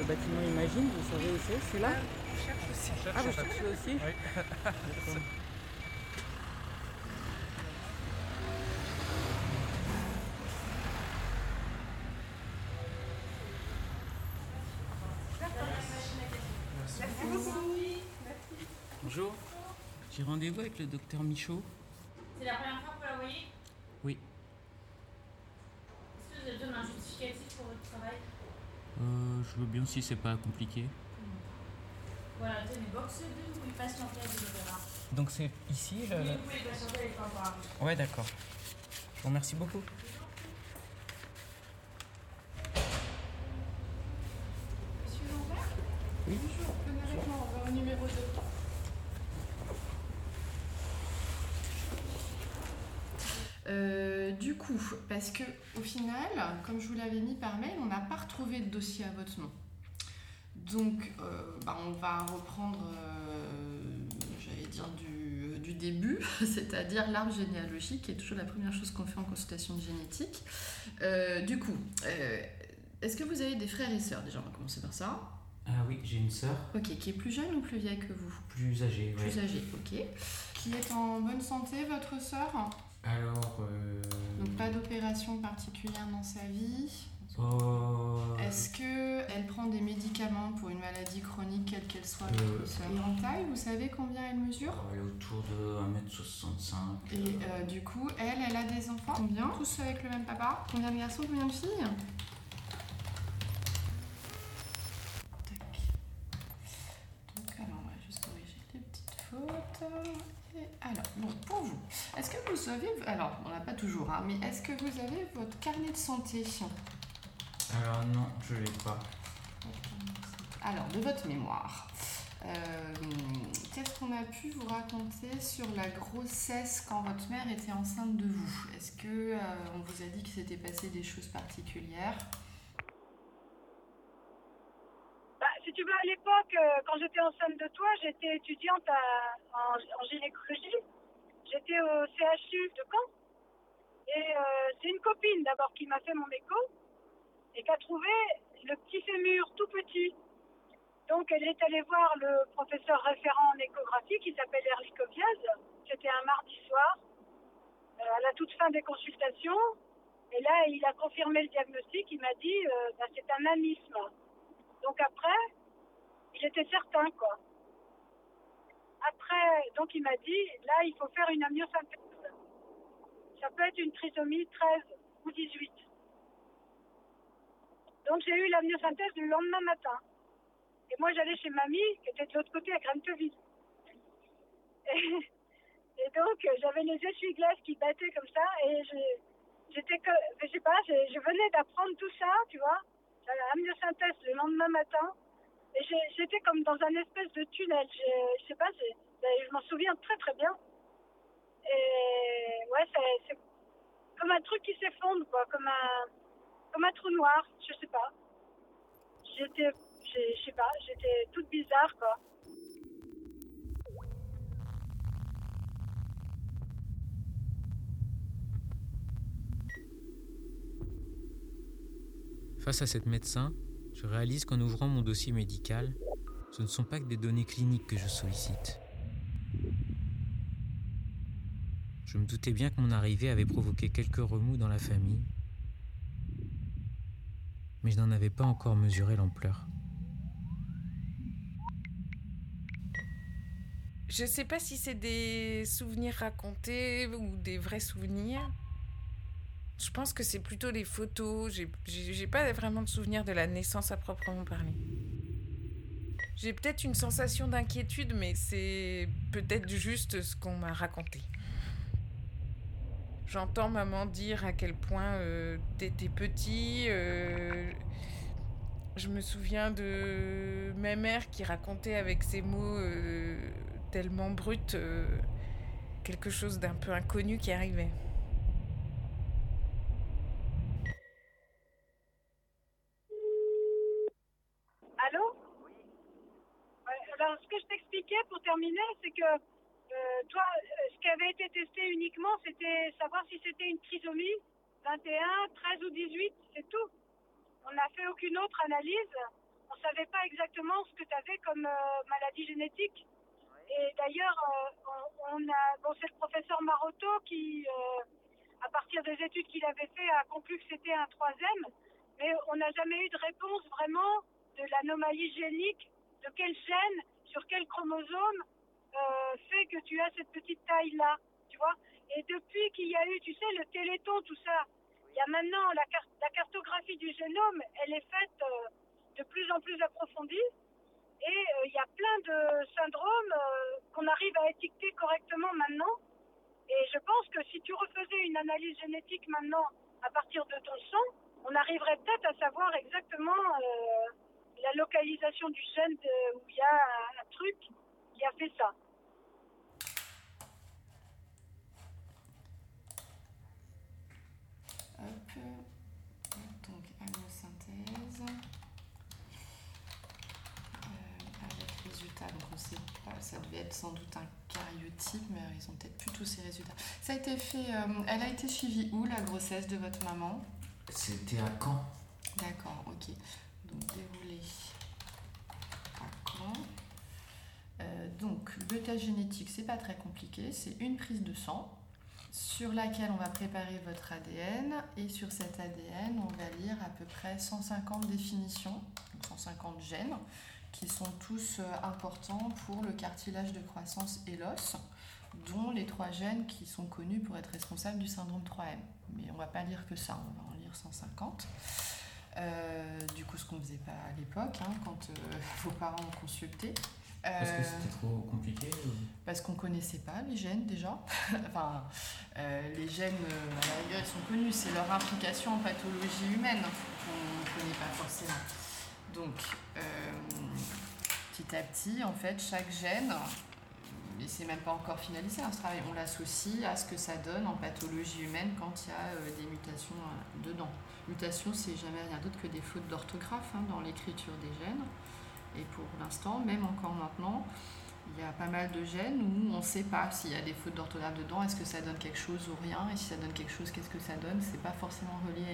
bâtiment Imagine, vous savez où c'est, celui-là? Je cherche aussi. Ah, vous cherchez aussi? Oui. D'accord. Merci beaucoup. Bonjour, j'ai rendez-vous avec le docteur Michaud. C'est la première fois que vous la voyez? Oui. Est-ce que vous avez besoin d'un justificatif pour votre travail? Je veux bien si c'est pas compliqué. Voilà, tenez, box 2, vous pouvez patienter à l'opéra. Donc c'est ici Oui, vous pouvez patienter avec pas voir. Ouais, d'accord. Je vous remercie beaucoup. Monsieur Lambert? Oui. Bonjour, venez avec moi, on va au numéro 2. Du coup, parce que au final, comme je vous l'avais mis par mail, on n'a pas retrouvé de dossier à votre nom. Donc, on va reprendre, j'allais dire, du début, c'est-à-dire l'arbre généalogique, qui est toujours la première chose qu'on fait en consultation de génétique. Du coup, est-ce que vous avez des frères et sœurs? Déjà, on va commencer par ça. Ah oui, j'ai une sœur. Ok, qui est plus jeune ou plus vieille que vous? Plus âgée, ouais. Plus âgée, ok. Qui est en bonne santé, votre sœur? Alors, Donc pas d'opération particulière dans sa vie. Est-ce qu'elle prend des médicaments pour une maladie chronique, quelle qu'elle soit, votre sœur? Et en taille, vous savez combien elle mesure? Elle est autour de 1m65. Et du coup, elle a des enfants? Combien? Tous avec le même papa? Combien de garçons, combien de filles? Tac. Donc alors, on va juste corriger les petites fautes. Et alors, bon, pour vous, est-ce que vous savez... Alors, on l'a pas toujours, hein, mais est-ce que vous avez votre carnet de santé? Alors non, je l'ai pas. Alors, de votre mémoire, qu'est-ce qu'on a pu vous raconter sur la grossesse quand votre mère était enceinte de vous? Est-ce que on vous a dit qu'il s'était passé des choses particulières? Si tu veux, à l'époque, quand j'étais enceinte de toi, j'étais étudiante en gynécologie. J'étais au CHU de Caen. Et c'est une copine d'abord qui m'a fait mon écho et qui a trouvé le petit fémur tout petit. Donc elle est allée voir le professeur référent en échographie qui s'appelle Erlicoviaz. C'était un mardi soir, à la toute fin des consultations. Et là, il a confirmé le diagnostic. Il m'a dit c'est un anisme. Donc après, il était certain, quoi. Après, donc il m'a dit, là, il faut faire une amniosynthèse. Ça peut être une trisomie 13 ou 18. Donc j'ai eu l'amniosynthèse le lendemain matin. Et moi, j'allais chez mamie, qui était de l'autre côté à Granteville. Et donc, j'avais les essuie-glaces qui battaient comme ça, et j'étais que, je sais pas, je venais d'apprendre tout ça, tu vois. J'avais l'amniosynthèse le lendemain matin, et j'étais comme dans un espèce de tunnel. Je sais pas, je m'en souviens très très bien. Et ouais, c'est comme un truc qui s'effondre, quoi, comme un trou noir, je sais pas. Je sais pas, j'étais toute bizarre, quoi. Face à cette médecin, je réalise qu'en ouvrant mon dossier médical, ce ne sont pas que des données cliniques que je sollicite. Je me doutais bien que mon arrivée avait provoqué quelques remous dans la famille, mais je n'en avais pas encore mesuré l'ampleur. Je sais pas si c'est des souvenirs racontés ou des vrais souvenirs. Je pense que c'est plutôt les photos. J'ai pas vraiment de souvenir de la naissance à proprement parler. J'ai peut-être une sensation d'inquiétude, mais c'est peut-être juste ce qu'on m'a raconté. J'entends maman dire à quel point t'étais petit. Je me souviens de ma mère qui racontait avec ses mots tellement bruts quelque chose d'un peu inconnu qui arrivait. Allô? Oui. Ouais, alors, ce que je t'expliquais pour terminer, c'est que toi, ce qui avait été testé uniquement, c'était savoir si c'était une trisomie 21, 13 ou 18, c'est tout. On n'a fait aucune autre analyse. On savait pas exactement ce que tu avais comme maladie génétique. Et d'ailleurs, c'est le professeur Maroto qui, à partir des études qu'il avait fait, a conclu que c'était un 3e. Mais on n'a jamais eu de réponse vraiment de l'anomalie génique, de quel gène, sur quel chromosome fait que tu as cette petite taille-là, tu vois. Et depuis qu'il y a eu, tu sais, le Téléthon, tout ça, il y a maintenant la cartographie du génome, elle est faite de plus en plus approfondie. Et il y a plein de syndromes qu'on arrive à étiqueter correctement maintenant. Et je pense que si tu refaisais une analyse génétique maintenant à partir de ton sang, on arriverait peut-être à savoir exactement la localisation du gène où il y a un truc qui a fait ça. Hop. Donc, amniosynthèse. Avec résultats, donc on sait pas, ça devait être sans doute un karyotype, mais ils ont peut-être plus tous ces résultats. Ça a été fait, elle a été suivie où, la grossesse de votre maman? C'était à Caen. D'accord, ok. Donc déroulé à Caen. Donc le test génétique, c'est pas très compliqué, c'est une prise de sang sur laquelle on va préparer votre ADN, et sur cet ADN, on va lire à peu près 150 définitions, donc 150 gènes, qui sont tous importants pour le cartilage de croissance et l'os, dont les 3 gènes qui sont connus pour être responsables du syndrome 3M. Mais on ne va pas lire que ça, on va en lire 150. Du coup, ce qu'on ne faisait pas à l'époque, quand vos parents ont consulté. Parce que c'était trop compliqué Parce qu'on ne connaissait pas les gènes déjà. Enfin, les gènes, à la rigueur, ils sont connus, c'est leur implication en pathologie humaine qu'on ne connaît pas forcément. Donc, petit à petit, en fait, chaque gène, et c'est même pas encore finalisé ce travail, on l'associe à ce que ça donne en pathologie humaine quand il y a des mutations dedans. Mutation, c'est jamais rien d'autre que des fautes d'orthographe dans l'écriture des gènes. Et pour l'instant, même encore maintenant, il y a pas mal de gènes où on ne sait pas s'il y a des fautes d'orthographe dedans, est-ce que ça donne quelque chose ou rien, et si ça donne quelque chose, qu'est-ce que ça donne, c'est pas forcément relié à